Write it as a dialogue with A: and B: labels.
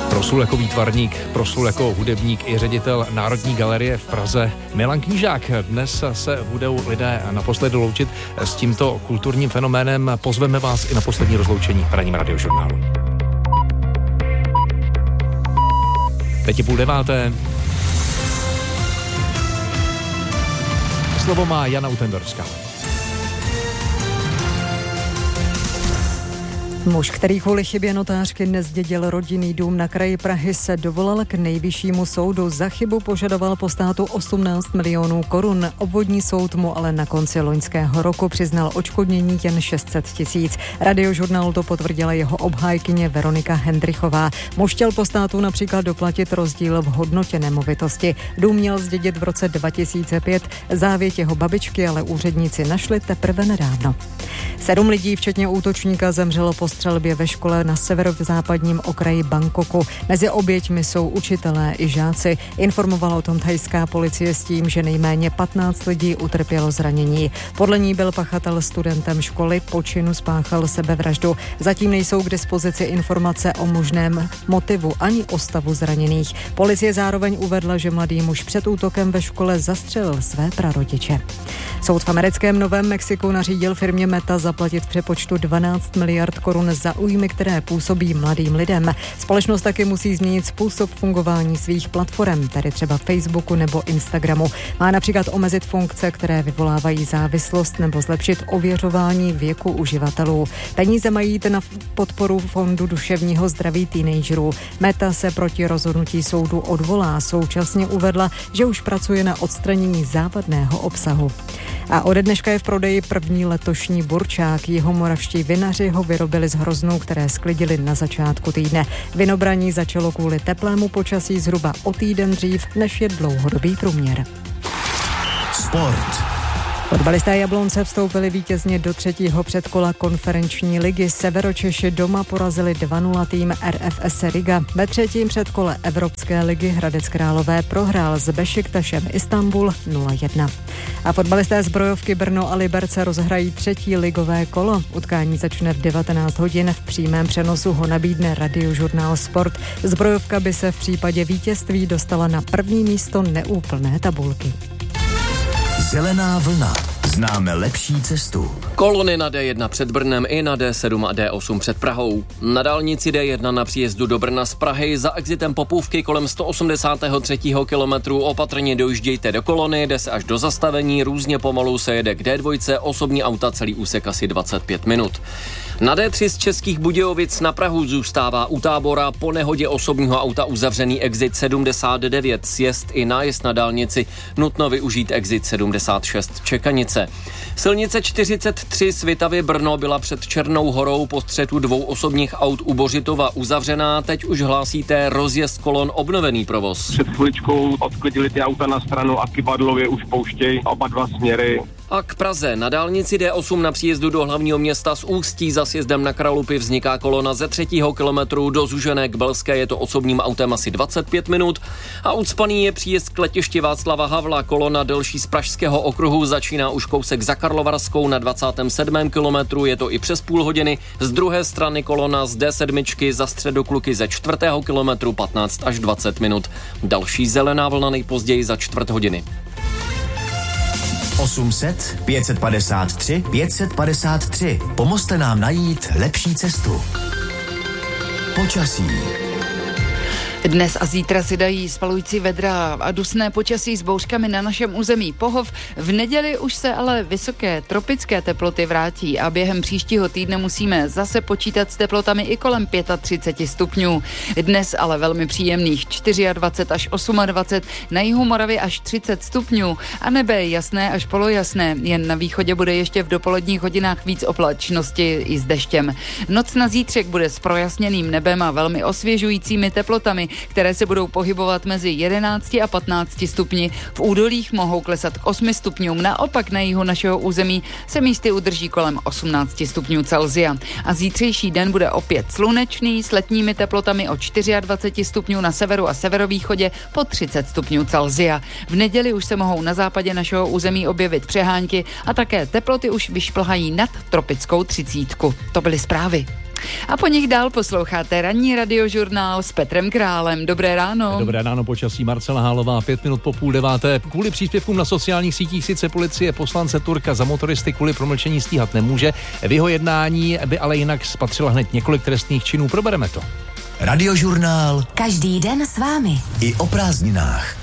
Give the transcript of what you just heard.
A: Proslul jako výtvarník, proslul jako hudebník i ředitel Národní galerie v Praze Milan Knížák. Dnes se budou lidé naposledy loučit s tímto kulturním fenoménem. Pozveme vás i na poslední rozloučení v ranním Radiožurnálu. Teď je 8:30. Slovo má Jana Utendorská.
B: Muž, který kvůli chybě notářky nezdědil rodinný dům na kraji Prahy, se dovolal k nejvyššímu soudu. Za chybu požadoval po státu 18 milionů korun. Obvodní soud mu ale na konci loňského roku přiznal odškodnění jen 600 000. Radiožurnál to potvrdila jeho obhájkyně Veronika Hendrichová. Muž chtěl po státu například doplatit rozdíl v hodnotě nemovitosti. Dům měl zdědit v roce 2005. Závěť jeho babičky ale úředníci našli teprve nedávno. 7 lidí, včetně útočníka, zemřelo po střelbě ve škole na severozápadním okraji Bangkoku. Mezi oběťmi jsou učitelé i žáci. Informovala o tom thajská policie s tím, že nejméně 15 lidí utrpělo zranění. Podle ní byl pachatel studentem školy, po činu spáchal sebevraždu. Zatím nejsou k dispozici informace o možném motivu ani o stavu zraněných. Policie zároveň uvedla, že mladý muž před útokem ve škole zastřelil své prarodiče. Soud v americkém Novém Mexiku nařídil firmě Meta zaplatit v přepočtu 12 miliard korun za újmy, které působí mladým lidem. Společnost taky musí změnit způsob fungování svých platform, tedy třeba Facebooku nebo Instagramu. Má například omezit funkce, které vyvolávají závislost, nebo zlepšit ověřování věku uživatelů. Peníze mají jít na podporu fondu duševního zdraví teenagerů. Meta se proti rozhodnutí soudu odvolá. Současně uvedla, že už pracuje na odstranění závadného obsahu. A ode dneška je v prodeji první letošní burčák. Jihomoravští vinaři ho vyrobili z hroznů, které sklidili na začátku týdne. Vinobraní začalo kvůli teplému počasí zhruba o týden dřív, než je dlouhodobý průměr.
C: Sport.
B: Fotbalisté Jablonce vstoupili vítězně do 3. předkola konferenční ligy. Severočeši doma porazili 2-0 tým RFS Riga. Ve 3. předkole Evropské ligy Hradec Králové prohrál s Bešiktašem Istanbul 0-1. A fotbalisté Zbrojovky Brno a Liberce rozhrají 3. ligové kolo. Utkání začne v 19 hodin. V přímém přenosu ho nabídne Radiožurnál Sport. Zbrojovka by se v případě vítězství dostala na první místo neúplné tabulky.
C: Zelená vlna. Známe lepší cestu.
D: Kolony na D1 před Brnem i na D7 a D8 před Prahou. Na dálnici D1 na příjezdu do Brna z Prahy za exitem Popůvky kolem 183. kilometru opatrně dojíždějte do kolony, jde se až do zastavení, různě pomalu se jede k D2, osobní auta celý úsek asi 25 minut. Na D3 z Českých Budějovic na Prahu zůstává u Tábora po nehodě osobního auta uzavřený exit 79, sjezd i nájezd na dálnici, nutno využít exit 76 Čekanice. Silnice 43 Svitavy Brno byla před Černou Horou po střetu 2 osobních aut u Bořitova uzavřená, teď už hlásíte rozjezd kolon obnovený provoz.
E: Před chviličkou odklidili ty auta na stranu a kyvadlově už pouštějí oba dva směry.
D: A k Praze. Na dálnici D8 na příjezdu do hlavního města z Ústí za sjezdem na Kralupy vzniká kolona ze 3. kilometru do Zužené k Belské, je to osobním autem asi 25 minut. A ucpaný je příjezd k letišti Václava Havla. Kolona delší z Pražského okruhu začíná už kousek za Karlovarskou na 27. kilometru, je to i přes půl hodiny. Z druhé strany kolona z D7 za Středokluky ze 4. kilometru 15 až 20 minut. Další zelená vlna nejpozději za 4 hodiny.
C: 800 553 553. Pomozte nám najít lepší cestu. Počasí.
F: Dnes a zítra si dají spalující vedra a dusné počasí s bouřkami na našem území Pohov. V neděli už se ale vysoké tropické teploty vrátí a během příštího týdne musíme zase počítat s teplotami i kolem 35 stupňů. Dnes ale velmi příjemných 24 až 28, na jihu Moravy až 30 stupňů a nebe je jasné až polojasné. Jen na východě bude ještě v dopoledních hodinách víc oblačnosti i s deštěm. Noc na zítřek bude s projasněným nebem a velmi osvěžujícími teplotami, které se budou pohybovat mezi 11 a 15 stupni. V údolích mohou klesat k 8 stupňům, naopak na jihu našeho území se místy udrží kolem 18 stupňů Celsia. A zítřejší den bude opět slunečný s letními teplotami o 24 stupňů na severu a severovýchodě po 30 stupňů Celsia. V neděli už se mohou na západě našeho území objevit přehánky a také teploty už vyšplhají nad tropickou 30. To byly zprávy. A po nich dál posloucháte ranní radiožurnál s Petrem Králem. Dobré ráno.
A: Dobré ráno, počasí Marcela Hálová, 5 minut po 8:30. Kvůli příspěvkům na sociálních sítích sice policie poslance Turka za motoristy kvůli promlčení stíhat nemůže. V jeho jednání by ale jinak spatřila hned několik trestných činů. Probereme to.
C: Radiožurnál.
G: Každý den s vámi.
C: I o prázdninách.